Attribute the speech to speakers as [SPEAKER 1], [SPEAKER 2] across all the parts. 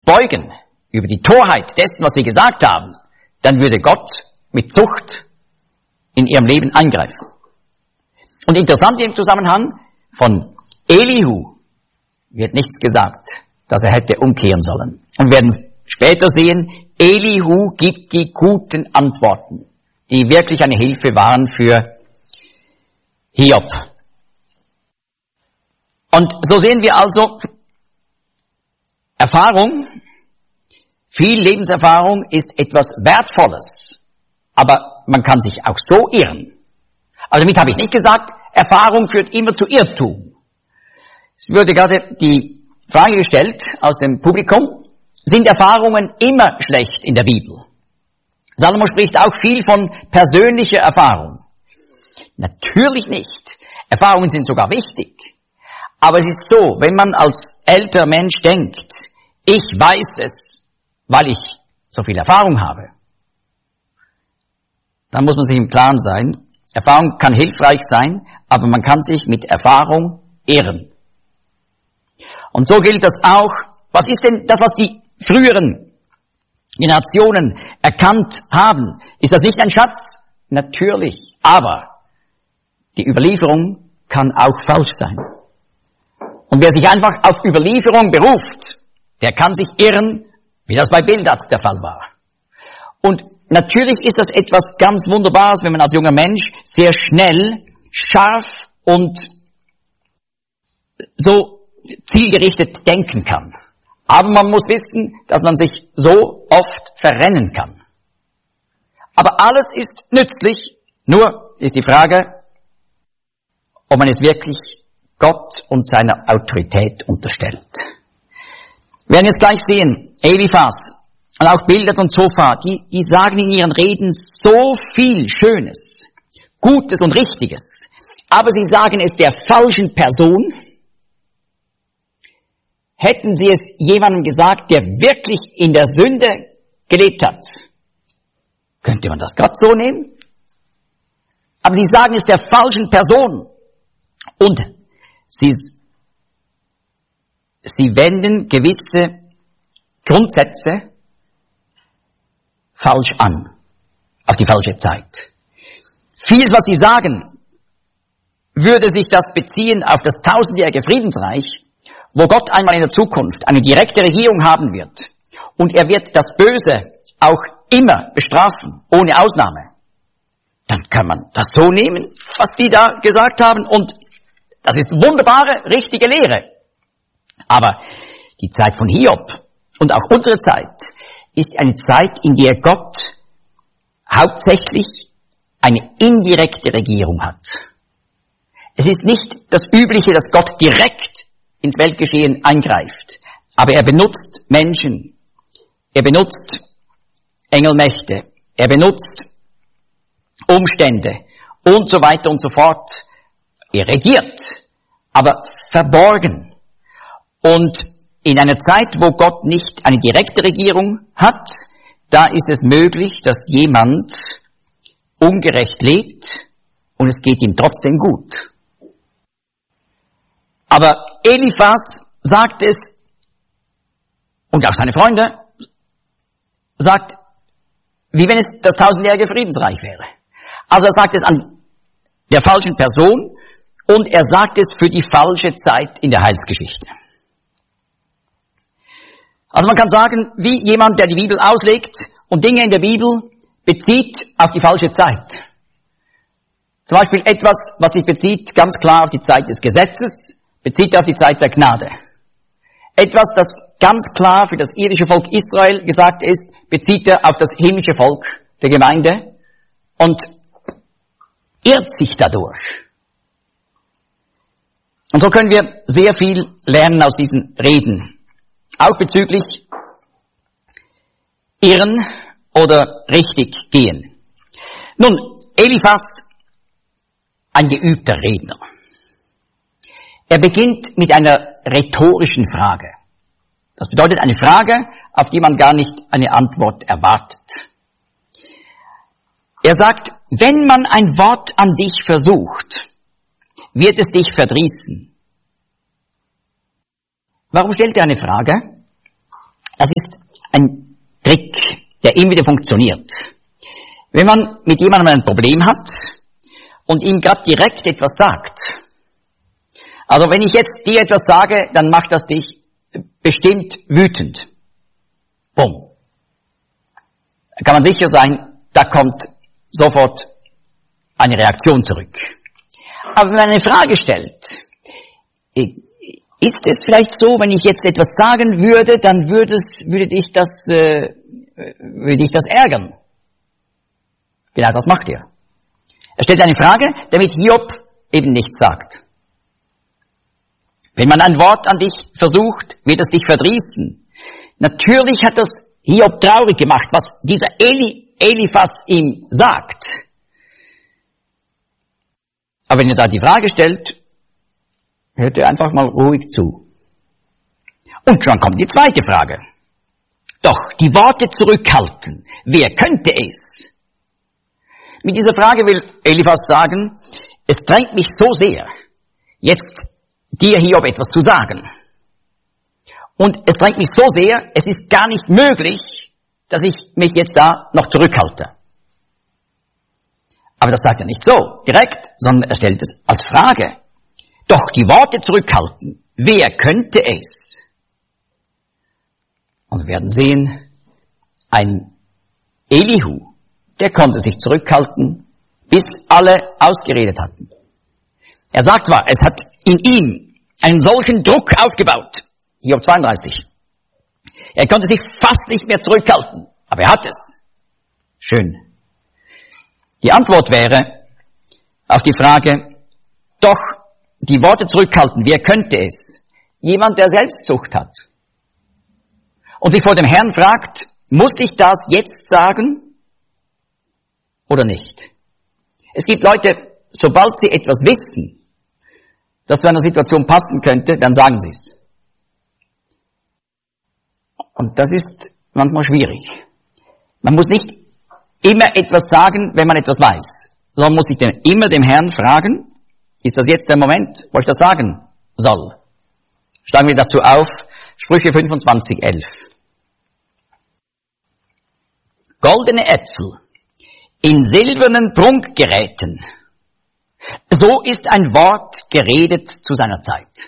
[SPEAKER 1] beugen über die Torheit dessen, was sie gesagt haben, dann würde Gott mit Zucht in ihrem Leben eingreifen. Und interessant im Zusammenhang, von Elihu wird nichts gesagt, dass er hätte umkehren sollen. Und wir werden später sehen, Elihu gibt die guten Antworten, die wirklich eine Hilfe waren für Hiob. Und so sehen wir also, Erfahrung, viel Lebenserfahrung ist etwas Wertvolles, aber man kann sich auch so irren. Aber damit habe ich nicht gesagt, Erfahrung führt immer zu Irrtum. Es wurde gerade die Frage gestellt aus dem Publikum, sind Erfahrungen immer schlecht in der Bibel? Salomo spricht auch viel von persönlicher Erfahrung. Natürlich nicht. Erfahrungen sind sogar wichtig. Aber es ist so, wenn man als älterer Mensch denkt, ich weiß es, weil ich so viel Erfahrung habe, dann muss man sich im Klaren sein, Erfahrung kann hilfreich sein, aber man kann sich mit Erfahrung irren. Und so gilt das auch. Was ist denn das, was die früheren Generationen erkannt haben? Ist das nicht ein Schatz? Natürlich. Aber die Überlieferung kann auch falsch sein. Und wer sich einfach auf Überlieferung beruft, der kann sich irren, wie das bei Bildad der Fall war. Und natürlich ist das etwas ganz Wunderbares, wenn man als junger Mensch sehr schnell, scharf und so zielgerichtet denken kann. Aber man muss wissen, dass man sich so oft verrennen kann. Aber alles ist nützlich, nur ist die Frage, ob man es wirklich Gott und seiner Autorität unterstellt. Wir werden jetzt gleich sehen, Eliphas und auch Bildad und Zophar, die sagen in ihren Reden so viel Schönes, Gutes und Richtiges, aber sie sagen es der falschen Person. Hätten sie es jemandem gesagt, der wirklich in der Sünde gelebt hat, könnte man das gerade so nehmen? Aber sie sagen es der falschen Person und sie wenden gewisse Grundsätze falsch an, auf die falsche Zeit. Vieles, was sie sagen, würde sich das beziehen auf das 1000-jährige Friedensreich, wo Gott einmal in der Zukunft eine direkte Regierung haben wird. Und er wird das Böse auch immer bestrafen, ohne Ausnahme. Dann kann man das so nehmen, was die da gesagt haben. Und das ist wunderbare, richtige Lehre. Aber die Zeit von Hiob und auch unsere Zeit ist eine Zeit, in der Gott hauptsächlich eine indirekte Regierung hat. Es ist nicht das Übliche, dass Gott direkt ins Weltgeschehen eingreift. Aber er benutzt Menschen. Er benutzt Engelmächte. Er benutzt Umstände und so weiter und so fort. Er regiert, aber verborgen. Und in einer Zeit, wo Gott nicht eine direkte Regierung hat, da ist es möglich, dass jemand ungerecht lebt und es geht ihm trotzdem gut. Aber Eliphas sagt es, und auch seine Freunde, sagt, wie wenn es das 1000-jährige Friedensreich wäre. Also er sagt es an der falschen Person und er sagt es für die falsche Zeit in der Heilsgeschichte. Also man kann sagen, wie jemand, der die Bibel auslegt und Dinge in der Bibel bezieht auf die falsche Zeit. Zum Beispiel etwas, was sich bezieht ganz klar auf die Zeit des Gesetzes, bezieht auf die Zeit der Gnade. Etwas, das ganz klar für das irdische Volk Israel gesagt ist, bezieht er auf das himmlische Volk der Gemeinde und irrt sich dadurch. Und so können wir sehr viel lernen aus diesen Reden. Auch bezüglich irren oder richtig gehen. Nun, Eliphas, ein geübter Redner. Er beginnt mit einer rhetorischen Frage. Das bedeutet eine Frage, auf die man gar nicht eine Antwort erwartet. Er sagt, wenn man ein Wort an dich versucht, wird es dich verdrießen. Warum stellt er eine Frage? Das ist seine Art. Er sagt, wenn man ein Wort an dich versucht, wird es dich verdrießen. Warum stellt er eine Frage? Das ist seine Art. Er sagt, wenn man ein Wort an dich versucht, wird es dich verdrießen. Warum stellt er eine Frage? Das ist seine Art. Er sagt, wenn man ein Wort an dich versucht, wird es dich verdrießen. Warum stellt er eine Frage? der immer wieder funktioniert. Wenn man mit jemandem ein Problem hat und ihm gerade direkt etwas sagt, also wenn ich jetzt dir etwas sage, dann macht das dich bestimmt wütend. Bumm. Da kann man sicher sein, da kommt sofort eine Reaktion zurück. Aber wenn man eine Frage stellt, ist es vielleicht so, wenn ich jetzt etwas sagen würde, dann würde dich das ärgern? Genau das macht er. Er stellt eine Frage, damit Hiob eben nichts sagt. Wenn man ein Wort an dich versucht, wird es dich verdrießen. Natürlich hat das Hiob traurig gemacht, was dieser Eliphas ihm sagt. Aber wenn er da die Frage stellt, hört er einfach mal ruhig zu. Und schon kommt die zweite Frage. Doch, die Worte zurückhalten. Wer könnte es? Mit dieser Frage will Eliphas sagen, es drängt mich so sehr, jetzt dir Hiob etwas zu sagen. Und es drängt mich so sehr, es ist gar nicht möglich, dass ich mich jetzt da noch zurückhalte. Aber das sagt er nicht so direkt, sondern er stellt es als Frage. Doch die Worte zurückhalten, wer könnte es? Und wir werden sehen, ein Elihu, der konnte sich zurückhalten, bis alle ausgeredet hatten. Er sagt zwar, es hat in ihm einen solchen Druck aufgebaut, Hiob 32. Er konnte sich fast nicht mehr zurückhalten, aber er hat es. Schön. Die Antwort wäre auf die Frage, doch die Worte zurückhalten, wer könnte es? Jemand, der Selbstsucht hat. Und sich vor dem Herrn fragt, muss ich das jetzt sagen oder nicht? Es gibt Leute, sobald sie etwas wissen, das zu einer Situation passen könnte, dann sagen sie es. Und das ist manchmal schwierig. Man muss nicht immer etwas sagen, wenn man etwas weiß, sondern muss sich immer dem Herrn fragen, ist das jetzt der Moment, wo ich das sagen soll? Schlagen wir dazu auf, Sprüche 25,11. Goldene Äpfel in silbernen Prunkgeräten. So ist ein Wort geredet zu seiner Zeit.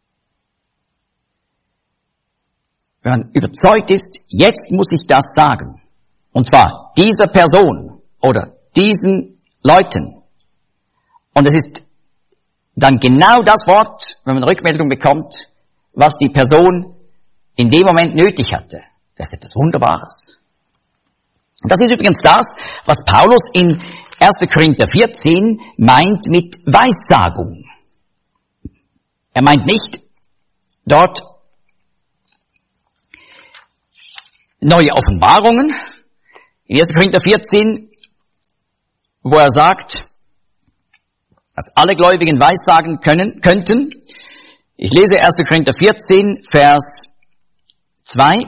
[SPEAKER 1] Wenn man überzeugt ist, jetzt muss ich das sagen, und zwar dieser Person oder diesen Leuten, und es ist dann genau das Wort, wenn man Rückmeldung bekommt, was die Person in dem Moment nötig hatte. Das ist etwas Wunderbares. Und das ist übrigens das, was Paulus in 1. Korinther 14 meint mit Weissagung. Er meint nicht dort neue Offenbarungen. In 1. Korinther 14, wo er sagt, dass alle Gläubigen weissagen könnten. Ich lese 1. Korinther 14, Vers 2.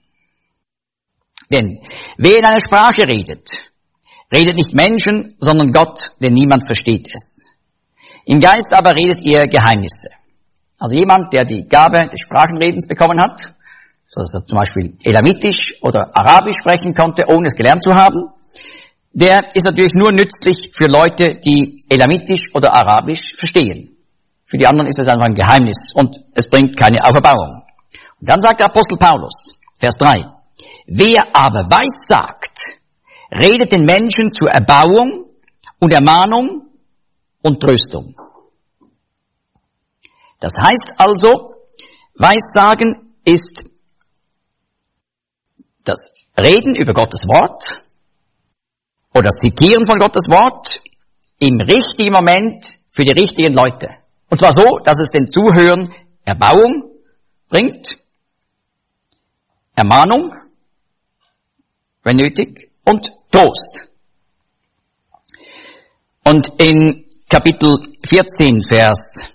[SPEAKER 1] Denn wer in einer Sprache redet, redet nicht Menschen, sondern Gott, denn niemand versteht es. Im Geist aber redet ihr Geheimnisse. Also jemand, der die Gabe des Sprachenredens bekommen hat, so dass er zum Beispiel Elamitisch oder Arabisch sprechen konnte, ohne es gelernt zu haben, der ist natürlich nur nützlich für Leute, die Elamitisch oder Arabisch verstehen. Für die anderen ist es einfach ein Geheimnis und es bringt keine Auferbauung. Und dann sagt der Apostel Paulus, Vers 3, wer aber weissagt, redet den Menschen zur Erbauung und Ermahnung und Tröstung. Das heißt also, Weissagen ist das Reden über Gottes Wort oder das Zitieren von Gottes Wort im richtigen Moment für die richtigen Leute. Und zwar so, dass es den Zuhörern Erbauung bringt, Ermahnung, wenn nötig, und Trost. Und in Kapitel 14, Vers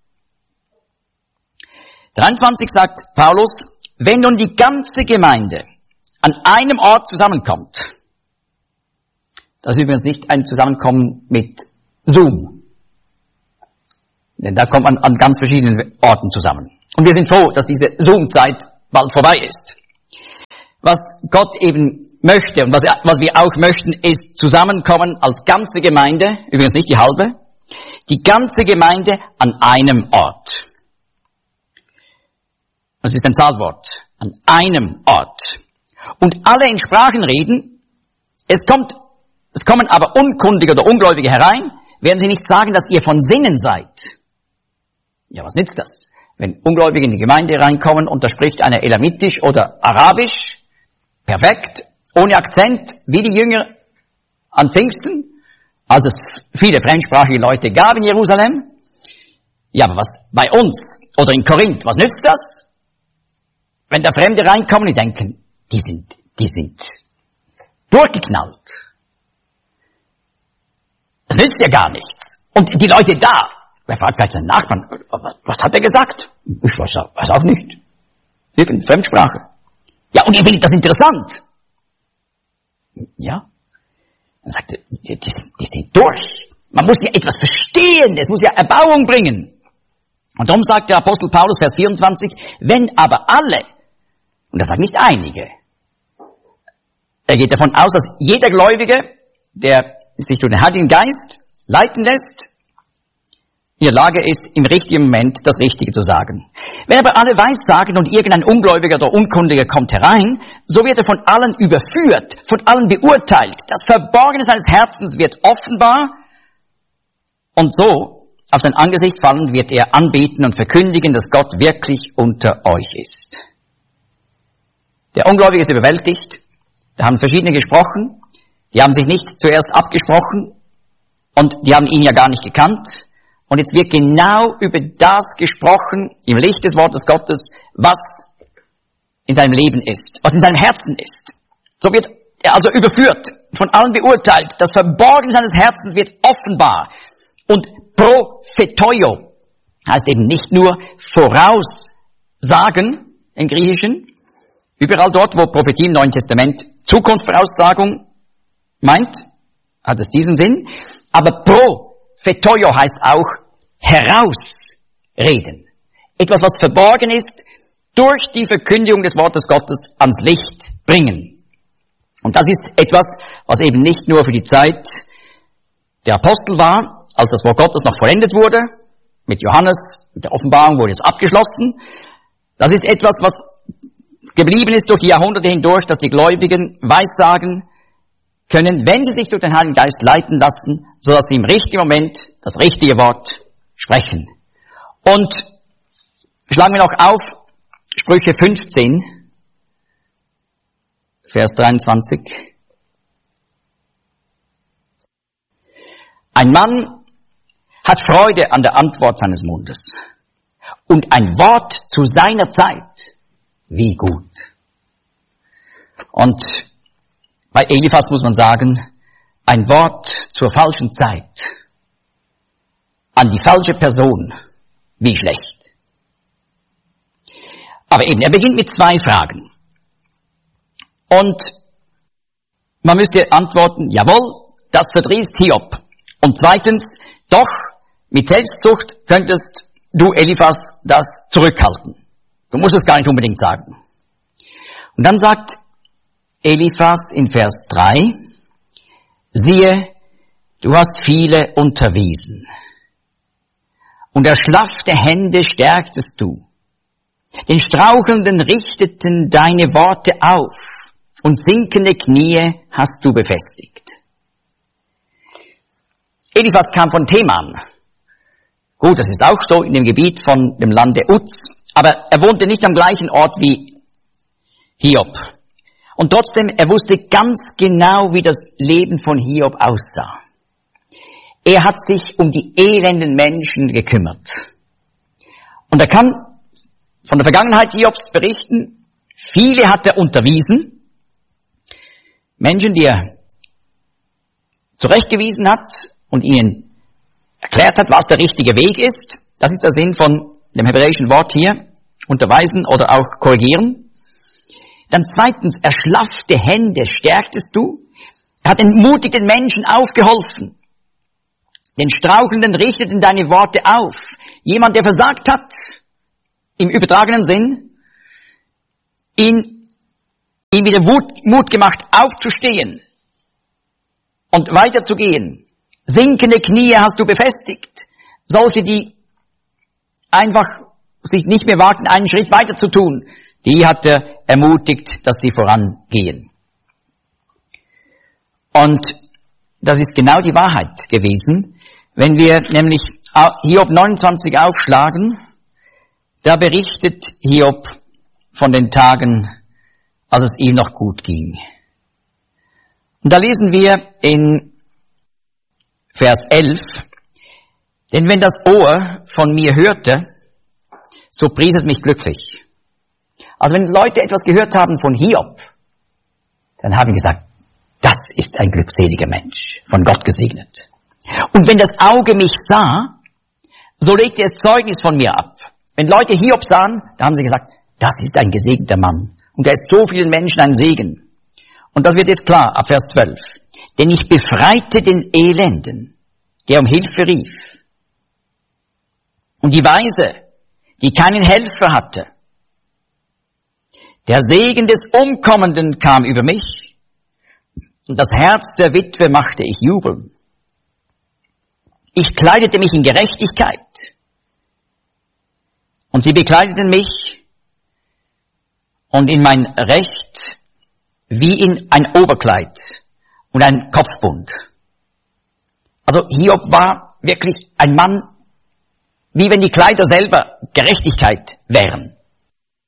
[SPEAKER 1] 23 sagt Paulus, wenn nun die ganze Gemeinde an einem Ort zusammenkommt, das ist übrigens nicht ein Zusammenkommen mit Zoom, denn da kommt man an ganz verschiedenen Orten zusammen. Und wir sind froh, dass diese Zoom-Zeit bald vorbei ist. Was Gott eben möchte und was wir auch möchten, ist zusammenkommen als ganze Gemeinde, übrigens nicht die halbe, die ganze Gemeinde an einem Ort. Das ist ein Zahlwort. An einem Ort. Und alle in Sprachen reden, es kommen aber Unkundige oder Ungläubige herein, werden sie nicht sagen, dass ihr von Sinnen seid. Ja, was nützt das? Wenn Ungläubige in die Gemeinde reinkommen und da spricht einer Elamitisch oder Arabisch, perfekt, ohne Akzent, wie die Jünger an Pfingsten, als es viele fremdsprachige Leute gab in Jerusalem. Ja, aber was bei uns oder in Korinth, was nützt das? Wenn da Fremde reinkommen und denken, die sind durchgeknallt. Das nützt ja gar nichts. Und die Leute da, wer fragt vielleicht seinen Nachbarn, was hat er gesagt? Ich weiß auch nicht. Irgendeine Fremdsprache. Ja, und ihr findet das interessant. Ja. Dann sagt er, die sind durch. Man muss ja etwas verstehen, es muss ja Erbauung bringen. Und darum sagt der Apostel Paulus, Vers 24, wenn aber alle, und das sagt nicht einige, er geht davon aus, dass jeder Gläubige, der sich durch den Heiligen Geist leiten lässt, in der Lage ist, im richtigen Moment das Richtige zu sagen. Wenn aber alle Weissagen und irgendein Ungläubiger oder Unkundiger kommt herein, so wird er von allen überführt, von allen beurteilt. Das Verborgene seines Herzens wird offenbar und so auf sein Angesicht fallen wird er anbeten und verkündigen, dass Gott wirklich unter euch ist. Der Ungläubige ist überwältigt. Da haben verschiedene gesprochen. Die haben sich nicht zuerst abgesprochen und die haben ihn ja gar nicht gekannt. Und jetzt wird genau über das gesprochen, im Licht des Wortes Gottes, was in seinem Leben ist, was in seinem Herzen ist. So wird er also überführt, von allen beurteilt. Das Verborgene seines Herzens wird offenbar. Und prophetoio heißt eben nicht nur voraussagen im Griechischen. Überall dort, wo Prophetie im Neuen Testament Zukunftsvoraussagung meint, hat es diesen Sinn. Aber prophetoio heißt auch herausreden. Etwas, was verborgen ist, durch die Verkündigung des Wortes Gottes ans Licht bringen. Und das ist etwas, was eben nicht nur für die Zeit der Apostel war, als das Wort Gottes noch vollendet wurde, mit Johannes, mit der Offenbarung wurde es abgeschlossen. Das ist etwas, was geblieben ist durch die Jahrhunderte hindurch, dass die Gläubigen weissagen können, wenn sie sich durch den Heiligen Geist leiten lassen, so dass sie im richtigen Moment das richtige Wort sprechen. Und schlagen wir noch auf Sprüche 15, Vers 23. Ein Mann hat Freude an der Antwort seines Mundes und ein Wort zu seiner Zeit. Wie gut. Und bei Eliphas muss man sagen, ein Wort zur falschen Zeit, an die falsche Person, wie schlecht. Aber eben, er beginnt mit 2 Fragen. Und man müsste antworten, jawohl, das verdrießt Hiob. Und zweitens, doch, mit Selbstzucht könntest du, Eliphas, das zurückhalten. Du musst es gar nicht unbedingt sagen. Und dann sagt Eliphas in Vers 3, siehe, du hast viele unterwiesen. Und erschlaffte Hände stärktest du. Den Strauchelnden richteten deine Worte auf und sinkende Knie hast du befestigt. Eliphas kam von Teman. Gut, das ist auch so in dem Gebiet von dem Lande Uz. Aber er wohnte nicht am gleichen Ort wie Hiob. Und trotzdem, er wusste ganz genau, wie das Leben von Hiob aussah. Er hat sich um die elenden Menschen gekümmert. Und er kann von der Vergangenheit Hiobs berichten. Viele hat er unterwiesen. Menschen, die er zurechtgewiesen hat und ihnen erklärt hat, was der richtige Weg ist. Das ist der Sinn von dem hebräischen Wort hier, unterweisen oder auch korrigieren. Dann zweitens, erschlaffte Hände stärktest du. Er hat den mutigen Menschen aufgeholfen. Den Strauchelnden richteten deine Worte auf. Jemand, der versagt hat, im übertragenen Sinn, ihn ihm wieder Mut gemacht, aufzustehen und weiterzugehen. Sinkende Knie hast du befestigt. Solche, die einfach sich nicht mehr wagten, einen Schritt weiter zu tun, die hat er ermutigt, dass sie vorangehen. Und das ist genau die Wahrheit gewesen. Wenn wir nämlich Hiob 29 aufschlagen, da berichtet Hiob von den Tagen, als es ihm noch gut ging. Und da lesen wir in Vers 11, denn wenn das Ohr von mir hörte, so pries es mich glücklich. Also wenn Leute etwas gehört haben von Hiob, dann haben sie gesagt, das ist ein glückseliger Mensch, von Gott gesegnet. Und wenn das Auge mich sah, so legte es Zeugnis von mir ab. Wenn Leute Hiob sahen, da haben sie gesagt, das ist ein gesegneter Mann. Und er ist so vielen Menschen ein Segen. Und das wird jetzt klar, ab Vers 12. Denn ich befreite den Elenden, der um Hilfe rief. Und die Weise, die keinen Helfer hatte. Der Segen des Umkommenden kam über mich. Und das Herz der Witwe machte ich jubeln. Ich kleidete mich in Gerechtigkeit. Und sie bekleideten mich und in mein Recht wie in ein Oberkleid und ein Kopfbund. Also Hiob war wirklich ein Mann, wie wenn die Kleider selber Gerechtigkeit wären.